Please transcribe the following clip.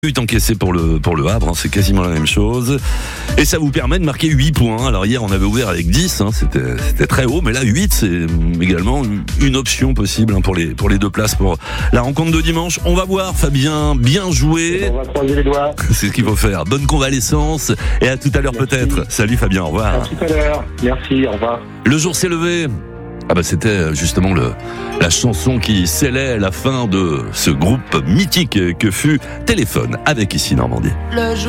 But encaissé pour le Havre, hein, c'est quasiment la même chose. Et ça vous permet de marquer 8 points. Alors hier, on avait ouvert avec 10, hein, c'était très haut, mais là 8, c'est également une option possible hein, pour les deux places pour la rencontre de dimanche. On va voir, Fabien, bien joué. On va croiser les doigts. C'est ce qu'il faut faire. Bonne convalescence et à tout à l'heure peut-être. Salut Fabien, au revoir. À tout à l'heure. Merci, au revoir. Le jour s'est levé. Ah bah c'était justement la chanson qui scellait la fin de ce groupe mythique que fut Téléphone avec Ici Normandie.